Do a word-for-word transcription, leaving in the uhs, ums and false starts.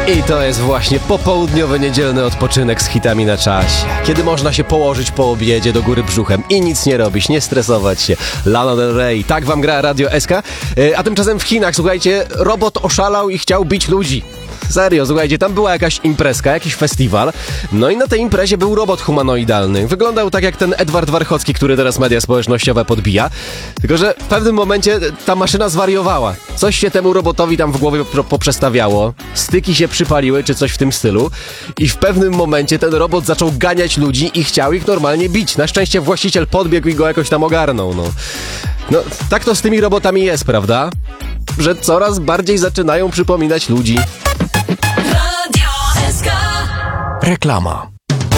I to jest właśnie popołudniowy, niedzielny odpoczynek z hitami na czasie. Kiedy można się położyć po obiedzie do góry brzuchem i nic nie robić, nie stresować się. Lana Del Rey, tak wam gra Radio S K. A tymczasem w Chinach, słuchajcie, robot oszalał i chciał bić ludzi. Serio, słuchajcie, tam była jakaś imprezka, jakiś festiwal, no i na tej imprezie był robot humanoidalny. Wyglądał tak jak ten Edward Warchocki, który teraz media społecznościowe podbija, tylko że w pewnym momencie ta maszyna zwariowała. Coś się temu robotowi tam w głowie poprzestawiało, styki się przypaliły, czy coś w tym stylu i w pewnym momencie ten robot zaczął ganiać ludzi i chciał ich normalnie bić. Na szczęście właściciel podbiegł i go jakoś tam ogarnął, no. No, tak to z tymi robotami jest, prawda? Że coraz bardziej zaczynają przypominać ludzi. Reklama.